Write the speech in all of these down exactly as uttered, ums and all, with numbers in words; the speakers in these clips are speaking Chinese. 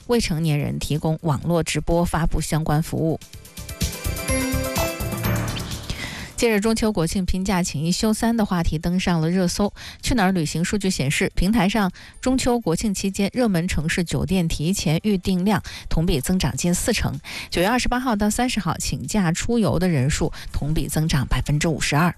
未成年人提供网络直播发布相关服务。近日，中秋国庆拼假请一休三的话题登上了热搜。去哪儿旅行数据显示，平台上中秋国庆期间热门城市酒店提前预订量同比增长近四成。九月二十八号到三十号请假出游的人数同比增长百分之五十二。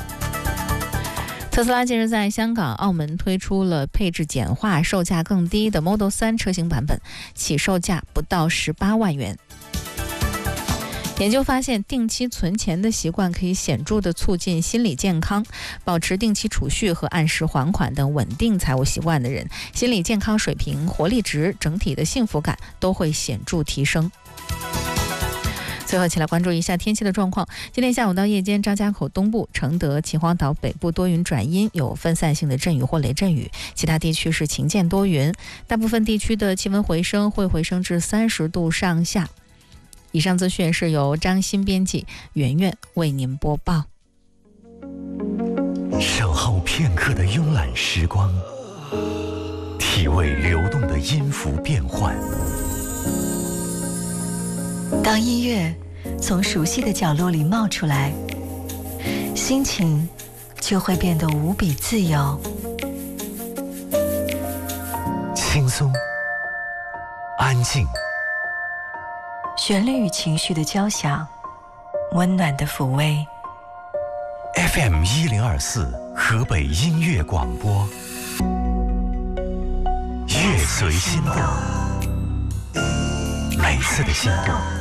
特斯拉近日在香港、澳门推出了配置简化、售价更低的 Model 三车型版本，起售价不到十八万元。研究发现，定期存钱的习惯可以显著地促进心理健康。保持定期储蓄和按时还款等稳定财务习惯的人，心理健康水平、活力值、整体的幸福感都会显著提升。最后，一起来关注一下天气的状况。今天下午到夜间，张家口东部、承德、秦皇岛北部多云转阴，有分散性的阵雨或雷阵雨，其他地区是晴间多云。大部分地区的气温回升会回升至三十度上下。以上资讯是由张欣编辑，圆圆为您播报。 守候片刻的慵懒时光，体味流动的音符变幻。 当音乐从熟悉的角落里冒出来，心情就会变得无比自由。 轻松，安静。 旋律与情绪的交响，温暖的抚慰。 F M 一零二四河北音乐广播，乐随心动，每次的心动